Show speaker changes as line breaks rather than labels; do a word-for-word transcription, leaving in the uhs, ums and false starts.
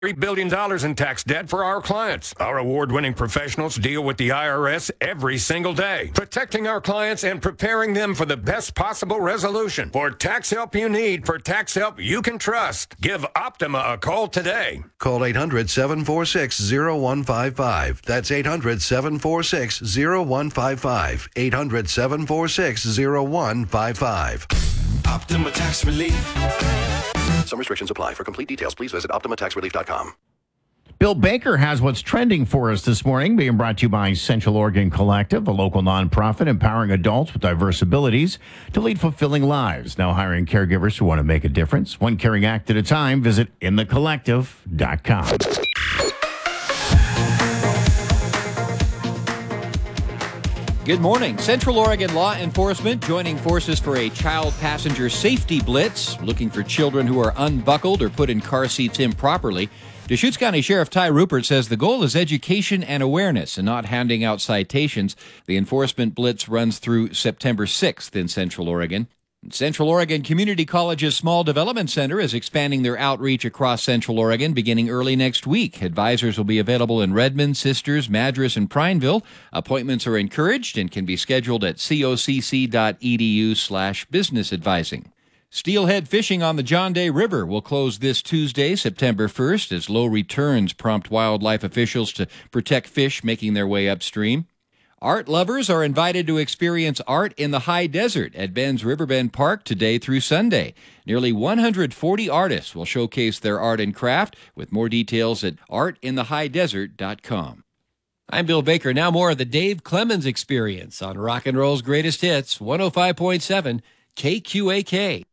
three billion dollars in tax debt for our clients. Our award-winning professionals deal with the I R S every single day, protecting our clients and preparing them for the best possible resolution. For tax help you need, for tax help you can trust, give Optima a call today.
Call eight hundred, seven four six, zero one five five. That's eight hundred, seven four six, zero one five five. eight hundred, seven four six, zero one five five.
Optima Tax Relief.
Some restrictions apply. For complete details, please visit optima tax relief dot com.
Bill Baker has what's trending for us this morning, being brought to you by Central Oregon Collective, a local nonprofit empowering adults with diverse abilities to lead fulfilling lives. Now hiring caregivers who want to make a difference. One caring act at a time. Visit in the collective dot com.
Good morning. Central Oregon law enforcement joining forces for a child passenger safety blitz, looking for children who are unbuckled or put in car seats improperly. Deschutes County Sheriff Ty Rupert says the goal is education and awareness and not handing out citations. The enforcement blitz runs through September sixth in Central Oregon. Central Oregon Community College's Small Development Center is expanding their outreach across Central Oregon beginning early next week. Advisors will be available in Redmond, Sisters, Madras, and Prineville. Appointments are encouraged and can be scheduled at cocc.edu slash business advising. Steelhead fishing on the John Day River will close this Tuesday, September first, as low returns prompt wildlife officials to protect fish making their way upstream. Art lovers are invited to experience art in the high desert at Ben's Riverbend Park today through Sunday. Nearly one hundred forty artists will showcase their art and craft, with more details at art in the high desert dot com. I'm Bill Baker. Now more of the Dave Clemens Experience on Rock and Roll's Greatest Hits, one oh five point seven K Q A K.